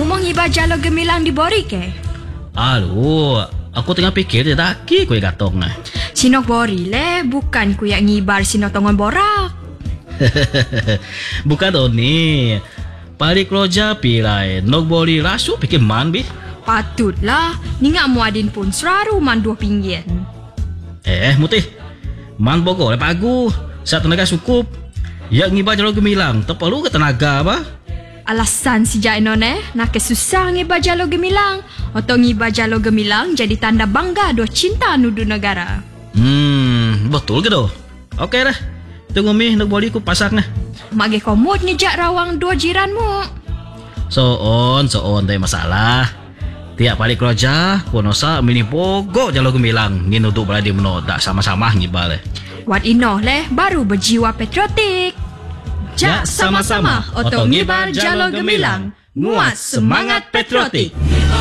Mumong iba jalo gemilang di bori ke? Aduh, aku tengah pikir dia daki kue gatong nah. Sinok bori le, bukan ku yang ngibar sinok tongon borak. Bukan Tony. Palik roja pilai nok boli rasu pikir man bi. Patutlah, ni ngak muadin pun seraru man 2 pinggian. Mutih. Man bogor pagu. Saat tenaga cukup. Ya ngibar jalo gemilang, tak perlu ke tenaga apa? Alasan si Jainone nak kesusah ngibar jalo gemilang. Atau ngibar jalo gemilang jadi tanda bangga do cinta nudu negara. Betul ke doh? Okey dah. Tunggu mi nak boli ku pasak nah. Mage komod ngejak rawang 2 jiranmu. So on tak masalah. Tiap balik kerja, konosa mini pogok jalo gemilang. Ngin untuk berada meno tak sama-sama ngibar leh. Wat inoh leh baru berjiwa patriotik. Jak sama-sama otong ngibar jalo gemilang. Muat semangat patriotik.